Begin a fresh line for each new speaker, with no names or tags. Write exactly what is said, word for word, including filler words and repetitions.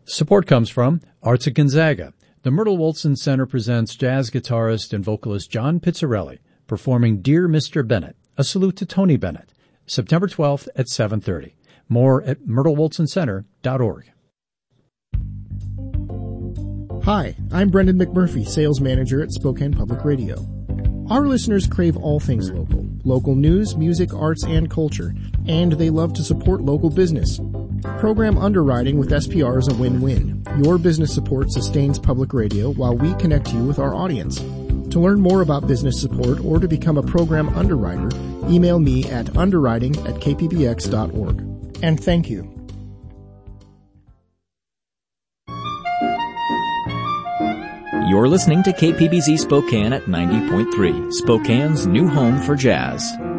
Support comes from Arts at Gonzaga. The Myrtle Wolson Center presents jazz guitarist and vocalist John Pizzarelli performing Dear Mister Bennett, a salute to Tony Bennett, September twelfth at seven thirty. More at myrtle wolson center dot org.
Hi, I'm Brendan McMurphy, sales manager at Spokane Public Radio. Our listeners crave all things local, local news, music, arts, and culture, and they love to support local business. Program underwriting with S P R is a win-win. Your business support sustains public radio while we connect you with our audience. To learn more about business support or to become a program underwriter, email me at underwriting at k p b x dot org. And thank you.
You're listening to K P B Z Spokane at ninety point three, Spokane's new home for jazz.